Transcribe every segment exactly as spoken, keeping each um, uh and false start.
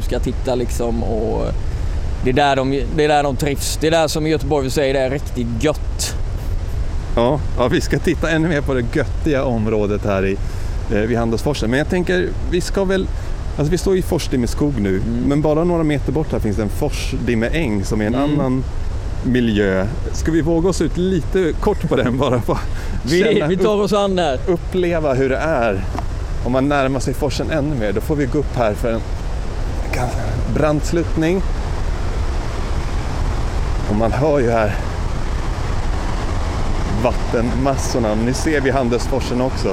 ska titta liksom, och det är där de, det är där de trivs. Det är där som Göteborg vill säga, det är riktigt gött. Ja, ja, vi ska titta ännu mer på det göttiga området här i, eh, vid Handelsforsen. Men jag tänker, vi ska väl, alltså vi står i Forsdimmeskog nu, mm. men bara några meter bort här finns det en Forsdimmeäng som är en mm. annan miljö. Ska vi våga oss ut lite kort på den bara? På vi, vi tar oss an där. Uppleva hur det är. Om man närmar sig forsen ännu mer, då får vi gå upp här för en brandsluttning. Och man hör ju här vattenmassorna. Nu ser vi Handelsforsen också.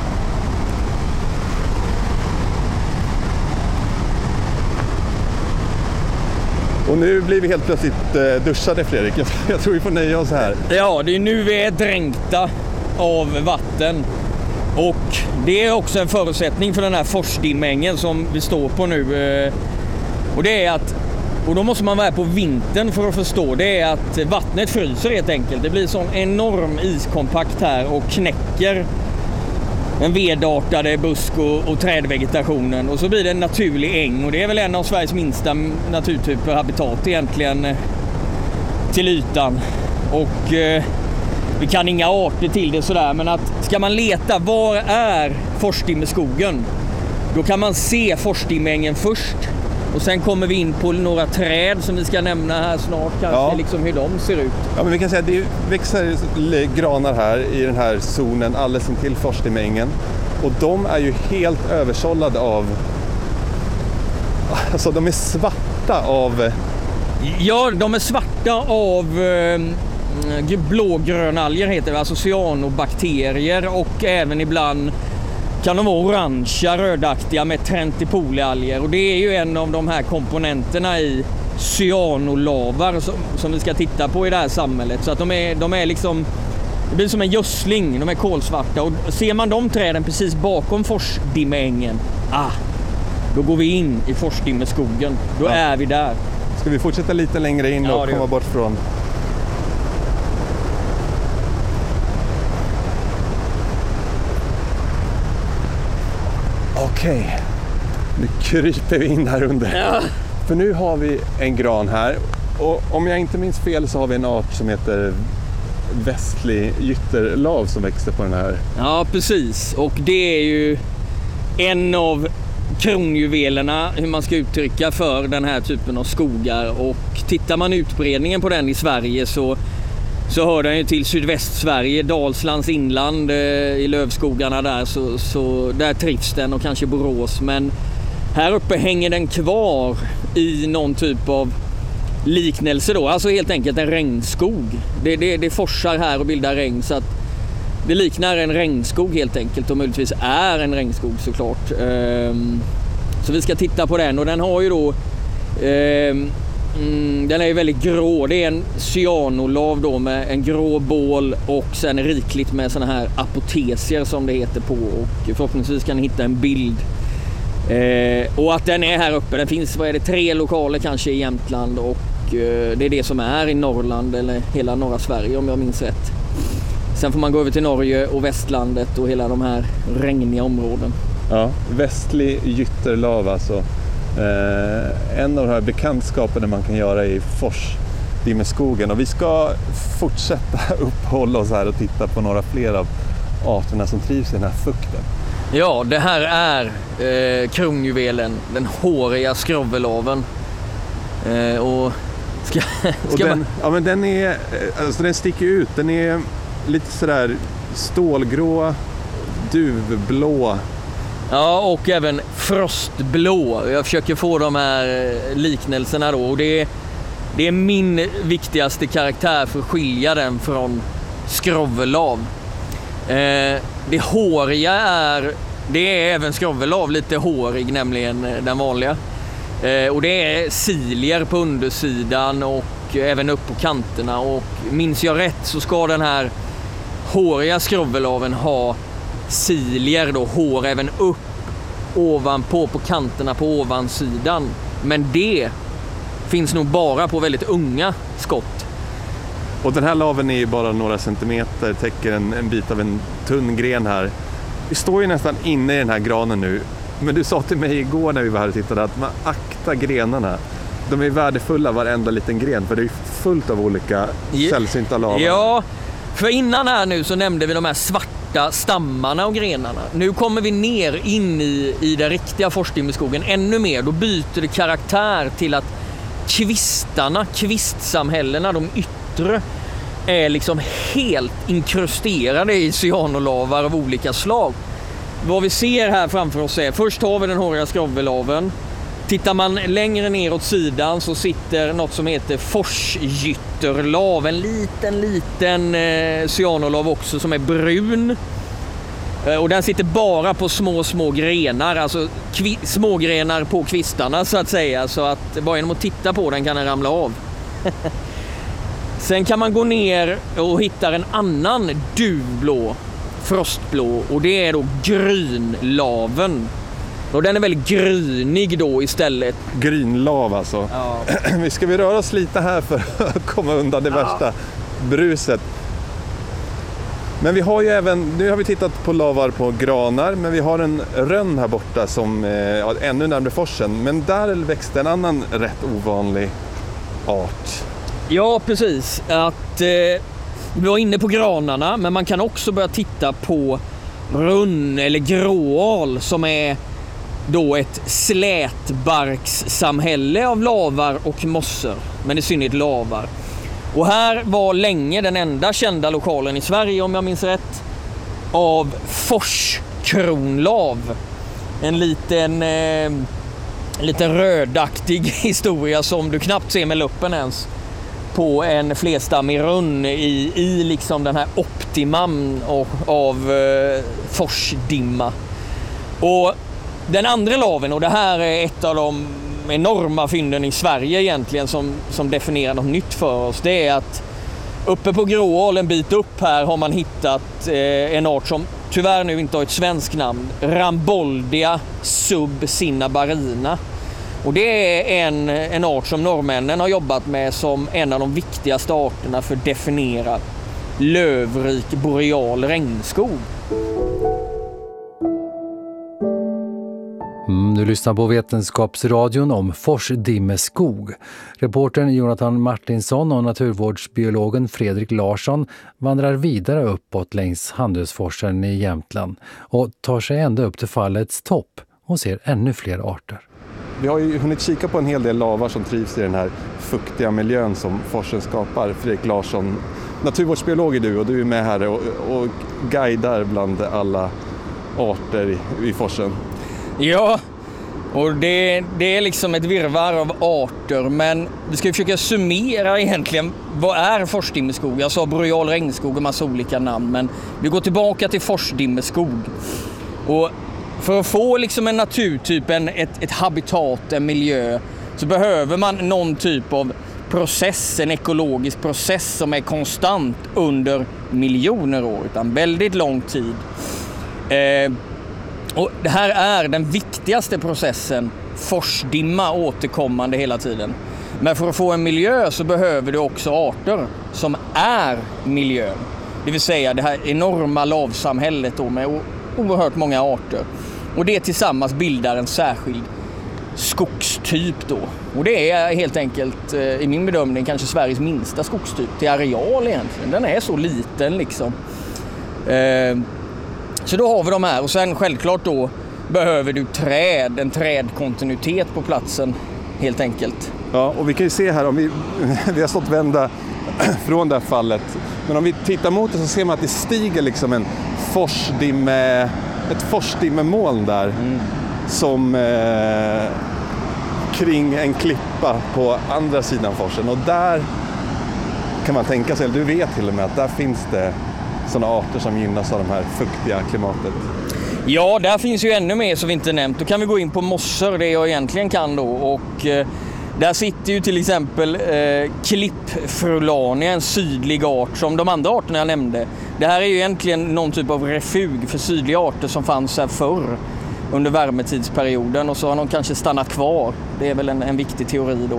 Och nu blir vi helt plötsligt eh, duschade, Fredrik. Jag, jag tror vi får nöja oss här. Ja, det är nu vi är dränkta av vatten. Och det är också en förutsättning för den här Forsdimmängen som vi står på nu. Och det är att, och då måste man vara på vintern för att förstå, det är att vattnet fryser helt enkelt. Det blir sån enorm iskompakt här och knäcker den vedartade busk- och, och trädvegetationen. Och så blir det en naturlig äng, och det är väl en av Sveriges minsta naturtyper habitat egentligen till ytan. Och eh, vi kan inga arter till det sådär, men att ska man leta var är Forsdimmeskogen, då kan man se Forsdimmängen först. Och sen kommer vi in på några träd som vi ska nämna här snart, kanske ja. liksom hur de ser ut. Ja, men vi kan säga att det växer granar här i den här zonen alldeles intill Forsdimmängen. Och de är ju helt översållade av, alltså de är svarta av... Ja, de är svarta av eh, blågröna alger heter det, alltså cyanobakterier, och även ibland kan de vara orangea, rödaktiga med trentipolialger. Och det är ju en av de här komponenterna i cyanolavar som, som vi ska titta på i det här samhället. Så att de är, de är liksom, det blir som en gödsling, de är kolsvarta. Och ser man de träden precis bakom Forsdimmeängen, ah, då går vi in i Forsdimmeskogen. Då ja. är vi där. Ska vi fortsätta lite längre in och ja, komma bort från... Okej, okay. Nu kryper vi in här under. Ja. För nu har vi en gran här. Och om jag inte minns fel så har vi en art som heter västlig gytterlav som växer på den här. Ja, precis. Och det är ju en av kronjuvelerna, hur man ska uttrycka, för den här typen av skogar. Och tittar man utbredningen på den i Sverige så så hör den ju till Sydvästsverige, Dalslands inland, eh, i lövskogarna där, så, så där trivs den, och kanske Borås. Men här uppe hänger den kvar i någon typ av liknelse då, alltså helt enkelt en regnskog. Det, det, det forsar här och bildar regn, så att det liknar en regnskog helt enkelt, och möjligtvis är en regnskog såklart. Ehm, så vi ska titta på den, och den har ju då ehm, Mm, den är ju väldigt grå. Det är en cyanolav då med en grå bål och sen rikligt med såna här apotesier som det heter på, och förhoppningsvis kan ni hitta en bild. Eh, och att den är här uppe, den finns, vad är det, tre lokaler kanske i Jämtland, och eh, det är det som är i Norrland eller hela norra Sverige om jag minns rätt. Sen får man gå över till Norge och västlandet och hela de här regniga områden. Ja, västlig gytterlav alltså. Eh, en av de här bekantskaperna man kan göra i Forsdimmeskogen, och vi ska fortsätta uppehålla oss här och titta på några fler av arterna som trivs i den här fukten. Ja, det här är eh, kronjuvelen, den håriga skrovelaven. Eh, och ska, ska och den, man... ja, men den är, alltså den sticker ut, den är lite sådär stålgrå, duvblå. Ja, och även frostblå. Jag försöker få de här liknelserna då. Och det är, det är min viktigaste karaktär för att skilja den från skrovelav. Eh, det håriga är, det är även skrovelav lite hårig, nämligen den vanliga. Eh, och det är cilier på undersidan och även upp på kanterna. Och minns jag rätt så ska den här håriga skrovelaven ha cilier då, hår även upp ovanpå på kanterna på ovansidan, men det finns nog bara på väldigt unga skott. Och den här laven är ju bara några centimeter, täcker en, en bit av en tunn gren här. Vi står ju nästan inne i den här granen nu, men du sa till mig igår när vi var här och tittade att man aktar vita grenarna. De är värdefulla varenda liten gren, för det är fullt av olika sällsynta lavar. Ja, för innan här nu så nämnde vi de här svarta stammarna och grenarna. Nu kommer vi ner in i, i den riktiga forstimmerskogen ännu mer. Då byter det karaktär till att kvistarna, kvistsamhällena, de yttre, är liksom helt inkrusterade i cyanolavar av olika slag. Vad vi ser här framför oss är, först har vi den håriga skrovelaven. Tittar man längre ner åt sidan så sitter något som heter forsgytterlav. En liten, liten eh, cyanolav också som är brun. Eh, och den sitter bara på små, små grenar. Alltså kvi- små grenar på kvistarna så att säga. Så att bara genom att titta på den kan den ramla av. Sen kan man gå ner och hitta en annan duvblå, frostblå. Och det är då grynlaven. Och den är väldigt grynig då istället. Grynlav alltså. Ja. Vi ska vi röra oss lite här för att komma undan det ja. värsta bruset. Men vi har ju även, nu har vi tittat på lavar på granar, men vi har en rönn här borta som är ännu närmare forsen. Men där växte en annan rätt ovanlig art. Ja, precis. Att, eh, vi var inne på granarna, men man kan också börja titta på runn eller gråal som är då ett slätbarkssamhälle av lavar och mossor, men i synnerhet lavar. Och här var länge den enda kända lokalen i Sverige, om jag minns rätt, av forskronlav. En liten, eh, liten rödaktig historia som du knappt ser med luppen ens på en flerstammig runn i, i liksom den här optimam av, av eh, forsdimma. Och den andra laven, och det här är ett av de enorma fynden i Sverige egentligen som, som definierar något nytt för oss, det är att uppe på Gråal en bit upp här har man hittat eh, en art som tyvärr nu inte har ett svenskt namn, Ramboldia subcinnabarina. Och det är en, en art som norrmännen har jobbat med som en av de viktigaste arterna för att definiera lövrik boreal regnskog. Mm, du lyssnar på Vetenskapsradion om forsdimmeskog. Reportern Jonathan Martinsson och naturvårdsbiologen Fredrik Larsson vandrar vidare uppåt längs Handelsforsen i Jämtland och tar sig ända upp till fallets topp och ser ännu fler arter. Vi har ju hunnit kika på en hel del lavar som trivs i den här fuktiga miljön som forsen skapar. Fredrik Larsson, naturvårdsbiolog är du, och du är med här och, och guidar bland alla arter i, i forsen. Ja, och det, det är liksom ett virrvarr av arter, men vi ska försöka summera egentligen vad är forsdimmeskog. Jag sa boreal regnskog och massa olika namn, men vi går tillbaka till forsdimmeskog. Och för att få liksom en naturtyp, en, ett, ett habitat, en miljö, så behöver man någon typ av process, en ekologisk process som är konstant under miljoner år, utan väldigt lång tid. Eh, och det här är den viktigaste processen, forsdimma återkommande hela tiden. Men för att få en miljö så behöver du också arter som är miljön. Det vill säga det här enorma lavsamhället då med oerhört många arter. Och det tillsammans bildar en särskild skogstyp då. Och det är helt enkelt i min bedömning kanske Sveriges minsta skogstyp till areal egentligen. Den är så liten liksom. Eh, så då har vi de här, och sen självklart då behöver du träd, en trädkontinuitet på platsen helt enkelt. Ja, och vi kan ju se här om vi, vi har stått vända från det här fallet. Men om vi tittar mot det så ser man att det stiger liksom en forsdimme, ett forsdimmemoln där mm. som eh, kring en klippa på andra sidan forsen. Och där kan man tänka sig, eller du vet till och med att där finns det sådana arter som gynnas av det här fuktiga klimatet. Ja, där finns ju ännu mer som vi inte nämnt. Då kan vi gå in på mossor, det jag egentligen kan då. Och eh, där sitter ju till exempel eh, klippfrulania, en sydlig art som de andra arterna jag nämnde. Det här är ju egentligen någon typ av refug för sydliga arter som fanns här förr under värmetidsperioden, och så har de kanske stannat kvar. Det är väl en, en viktig teori då.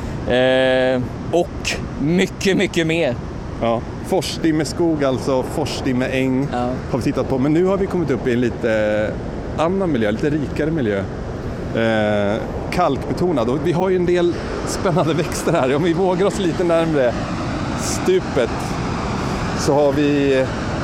Eh, och mycket, mycket mer. Ja, forsdimmeskog, alltså forsdimmeäng ja. har vi tittat på. Men nu har vi kommit upp i en lite annan miljö, lite rikare miljö. Eh, kalkbetonad. Och vi har ju en del spännande växter här. Om vi vågar oss lite närmare stupet så har vi...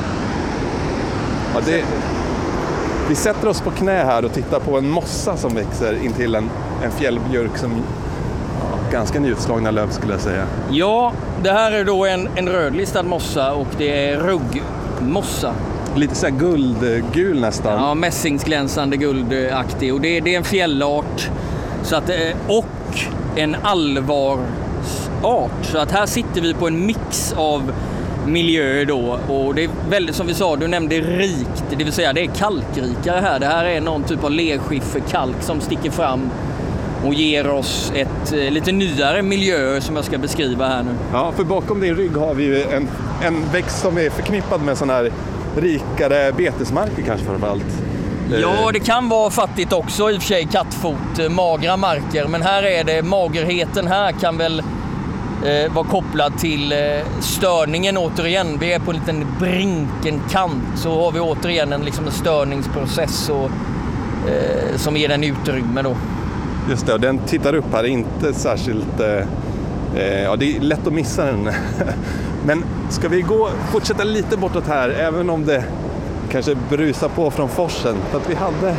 Ja, det, vi sätter oss på knä här och tittar på en mossa som växer intill en, en fjällbjörk som ja, ganska nyutslagna löv skulle jag säga. Ja, det här är då en, en rödlistad mossa och det är ruggmossa. Lite så här guldgul nästan. Ja, mässingsglänsande guldaktig. Och det, det är en fjällart så att, och en allvarsart. Så att här sitter vi på en mix av miljö då. Och det är väldigt, som vi sa, du nämnde rikt. Det vill säga det är kalkrikare här. Det här är någon typ av lerskifferkalk som sticker fram och ger oss ett lite nyare miljö som jag ska beskriva här nu. Ja, för bakom din rygg har vi ju en, en växt som är förknippad med sån här rikare betesmarker kanske framförallt. Ja, det kan vara fattigt också i och för sig, kattfot, magra marker. Men här är det, magerheten här kan väl eh, vara kopplad till eh, störningen återigen. Vi är på en liten brinken kant, så har vi återigen en, liksom en störningsprocess och, eh, som ger den utrymme då. Just det, och den tittar upp här, inte särskilt... Eh, ja, det är lätt att missa den. Men ska vi gå fortsätta lite bortåt här, även om det kanske brusar på från forsen, för att vi hade...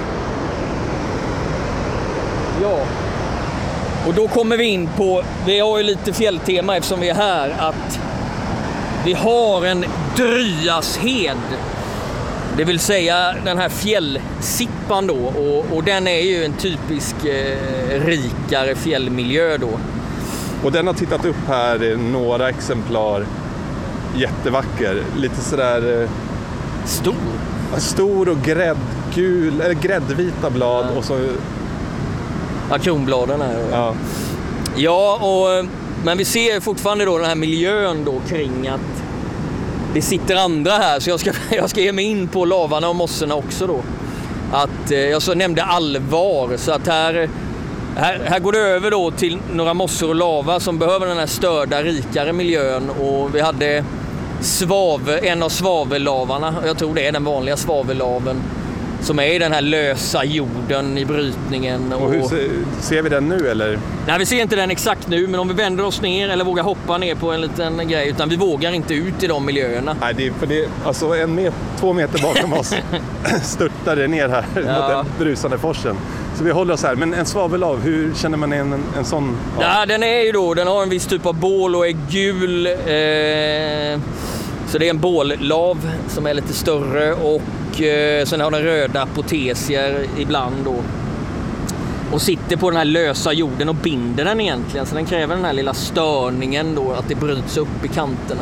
Ja, och då kommer vi in på, vi har ju lite fjälltema eftersom vi är här, att vi har en Dryashed. Det vill säga den här fjällsippan då, och, och den är ju en typisk eh, rikare fjällmiljö då. Och den har tittat upp här, några exemplar, jättevacker, lite sådär... Eh, stor. Stor och gräddgul, eller gräddvita blad ja. Och så... Ja, kronbladen här. Ja. Ja, och, men vi ser fortfarande då den här miljön då kring att det sitter andra här, så jag ska, jag ska ge mig in på lavarna och mossorna också då. Att, jag så nämnde allvar, så att här, här, här går det över då till några mossor och lava som behöver den här störda, rikare miljön. Och vi hade svavel, en av svavellavarna, jag tror det är den vanliga svavellaven, som är i den här lösa jorden i brytningen. Och, och hur ser, ser vi den nu eller? Nej, vi ser inte den exakt nu, men om vi vänder oss ner eller vågar hoppa ner på en liten grej, utan vi vågar inte ut i de miljöerna. Nej, det är för det, alltså en met, två meter bakom oss störtar det ner här ja. Mot den brusande forsen. Så vi håller oss här, men en svavellav, hur känner man en, en, en sån? Ja. Ja, den är ju då, den har en viss typ av bål och är gul. Eh, så det är en bållav som är lite större, och eh, sen har den röda apotesier ibland då. Och sitter på den här lösa jorden och binder den egentligen, så den kräver den här lilla störningen då, att det bryts upp i kanterna.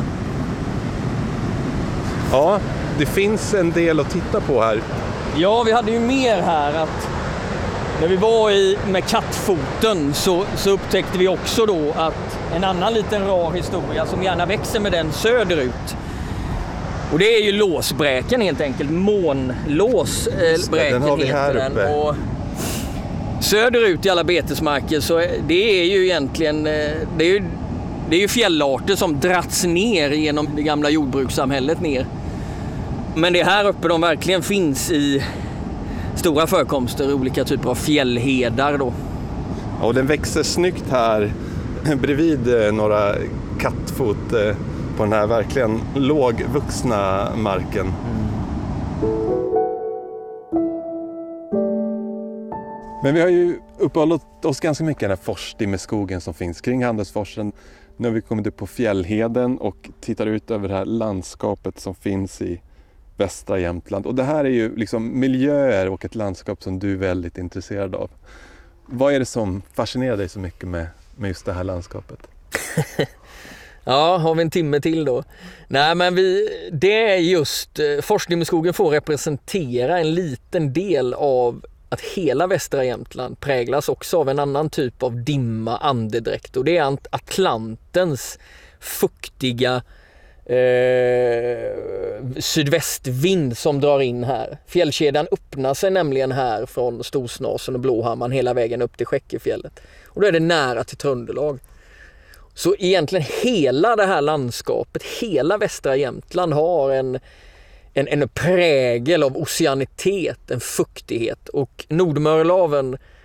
Ja, det finns en del att titta på här. Ja, vi hade ju mer här att när vi var i med kattfoten så, så upptäckte vi också då att en annan liten rar historia som gärna växer med den söderut. Och det är ju låsbräken helt enkelt, månlåsbräken den heter den. Och söderut i alla betesmarker så det är ju egentligen det är ju, det är ju fjällarter som dratts ner genom det gamla jordbrukssamhället ner. Men det är här uppe de verkligen finns i stora förekomster, olika typer av fjällhedar då. Ja, och den växer snyggt här bredvid några kattfot på den här verkligen lågvuxna marken. Mm. Men vi har ju uppehållit oss ganska mycket i den här forsdimmerskogen som finns kring Handelsforsen. Nu har vi kommit upp på fjällheden och tittar ut över det här landskapet som finns i västra Jämtland. Och det här är ju liksom miljöer och ett landskap som du är väldigt intresserad av. Vad är det som fascinerar dig så mycket med, med just det här landskapet? Ja, har vi en timme till då? Nej, men vi, det är just, Forsdimmerskogen får representera en liten del av att hela västra Jämtland präglas också av en annan typ av dimma, andedräkt. Och det är Atlantens fuktiga eh, sydvästvind som drar in här. Fjällkedjan öppnar sig nämligen här från Storsnasen och Blåhamman hela vägen upp till Skäckefjället. Och då är det nära till Tröndelag. Så egentligen hela det här landskapet, hela västra Jämtland har en, en, en prägel av oceanitet, en fuktighet. Och Nordmörlaven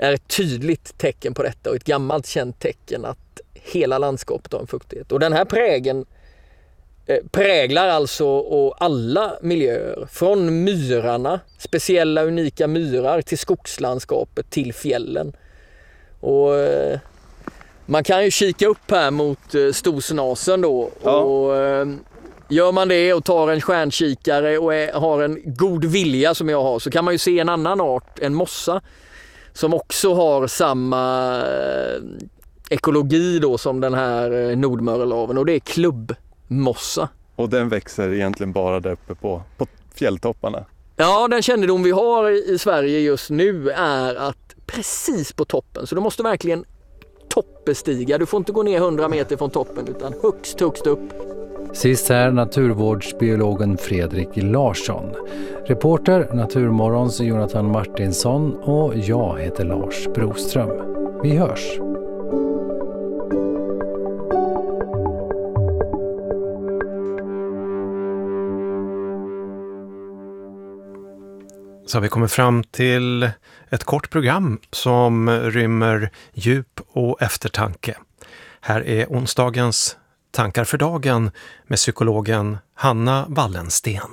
är ett tydligt tecken på detta och ett gammalt känt tecken att hela landskapet har en fuktighet. Och den här prägen eh, präglar alltså och alla miljöer, från myrarna, speciella unika myrar, till skogslandskapet, till fjällen. Och eh, man kan ju kika upp här mot eh, Storsnasen då, ja. och eh, gör man det och tar en stjärnkikare och är, har en god vilja som jag har, så kan man ju se en annan art, en mossa, som också har samma eh, ekologi då som den här eh, nordmörelaven, och det är klubbmossa. Och den växer egentligen bara där uppe på, på fjälltopparna? Ja, den kännedom vi har i, i Sverige just nu är att precis på toppen, så du måste verkligen toppestiga. Du får inte gå ner hundra meter från toppen utan högst, högst upp. Sist här naturvårdsbiologen Fredrik Larsson. Reporter Naturmorgons Jonathan Martinsson och jag heter Lars Broström. Vi hörs! Så har vi kommit fram till ett kort program som rymmer djup och eftertanke. Här är onsdagens Tankar för dagen med psykologen Hanna Wallensten.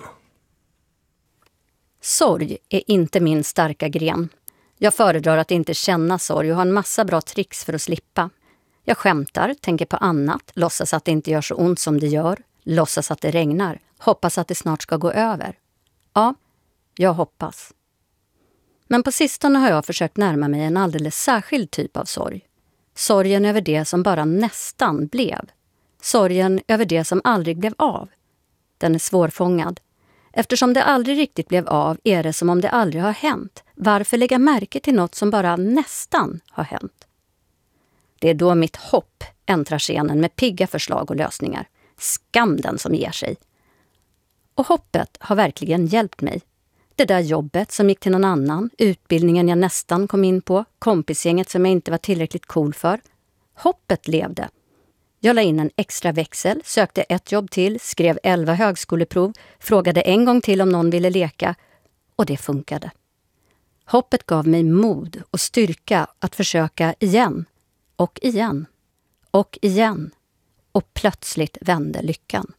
Sorg är inte min starka gren. Jag föredrar att inte känna sorg och har en massa bra tricks för att slippa. Jag skämtar, tänker på annat, låtsas att det inte gör så ont som det gör, låtsas att det regnar, hoppas att det snart ska gå över. Ja, jag hoppas. Men på sistone har jag försökt närma mig en alldeles särskild typ av sorg. Sorgen över det som bara nästan blev. Sorgen över det som aldrig blev av. Den är svårfångad. Eftersom det aldrig riktigt blev av är det som om det aldrig har hänt. Varför lägga märke till något som bara nästan har hänt? Det är då mitt hopp äntrar scenen med pigga förslag och lösningar. Skam den som ger sig. Och hoppet har verkligen hjälpt mig. Det där jobbet som gick till någon annan, utbildningen jag nästan kom in på, kompisgänget som jag inte var tillräckligt cool för. Hoppet levde. Jag la in en extra växel, sökte ett jobb till, skrev elva högskoleprov, frågade en gång till om någon ville leka, och det funkade. Hoppet gav mig mod och styrka att försöka igen, och igen, och igen, och plötsligt vände lyckan.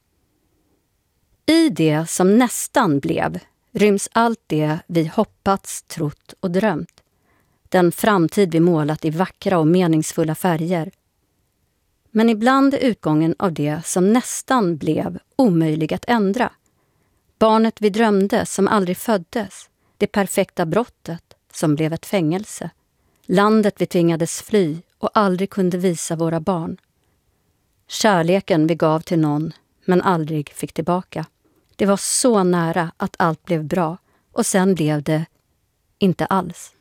I det som nästan blev ryms allt det vi hoppats, trott och drömt. Den framtid vi målat i vackra och meningsfulla färger. Men ibland är utgången av det som nästan blev omöjlig att ändra. Barnet vi drömde som aldrig föddes. Det perfekta brottet som blev ett fängelse. Landet vi tvingades fly och aldrig kunde visa våra barn. Kärleken vi gav till någon men aldrig fick tillbaka. Det var så nära att allt blev bra och sen blev det inte alls.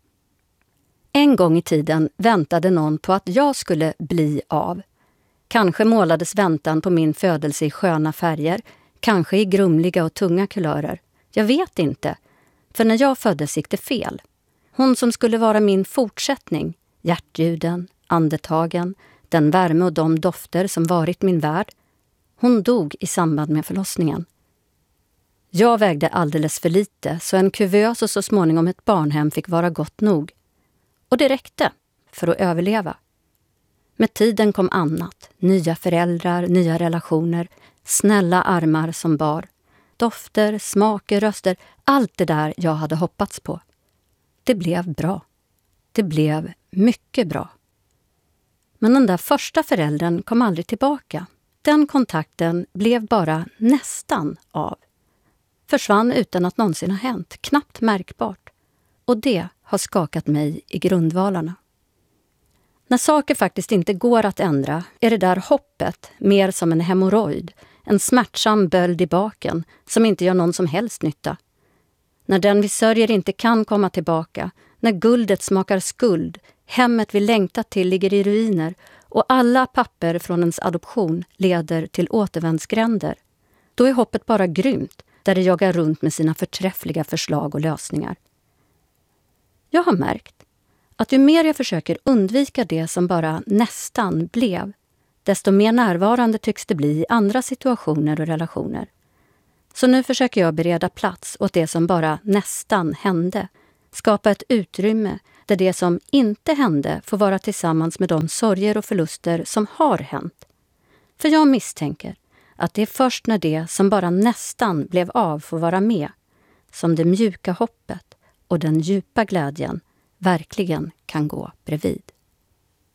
En gång i tiden väntade någon på att jag skulle bli av. Kanske målades väntan på min födelse i sköna färger, kanske i grumliga och tunga kulörer. Jag vet inte, för när jag föddes gick det fel. Hon som skulle vara min fortsättning, hjärtljuden, andetagen, den värme och de dofter som varit min värld, hon dog i samband med förlossningen. Jag vägde alldeles för lite, så en kuvös och så småningom ett barnhem fick vara gott nog. Och det räckte för att överleva. Med tiden kom annat. Nya föräldrar, nya relationer, snälla armar som bar. Dofter, smaker, röster, allt det där jag hade hoppats på. Det blev bra. Det blev mycket bra. Men den där första föräldern kom aldrig tillbaka. Den kontakten blev bara nästan av. Försvann utan att någonsin ha hänt, knappt märkbart. Och det har skakat mig i grundvalarna. När saker faktiskt inte går att ändra är det där hoppet mer som en hemorrojd, en smärtsam böld i baken som inte gör någon som helst nytta. När den vi sörjer inte kan komma tillbaka, när guldet smakar skuld, hemmet vi längtat till ligger i ruiner och alla papper från ens adoption leder till återvändsgränder, då är hoppet bara grymt där det jagar runt med sina förträffliga förslag och lösningar. Jag har märkt att ju mer jag försöker undvika det som bara nästan blev, desto mer närvarande tycks det bli i andra situationer och relationer. Så nu försöker jag bereda plats åt det som bara nästan hände, skapa ett utrymme där det som inte hände får vara tillsammans med de sorger och förluster som har hänt. För jag misstänker att det är först när det som bara nästan blev av får vara med som det mjuka hoppet och den djupa glädjen verkligen kan gå bredvid.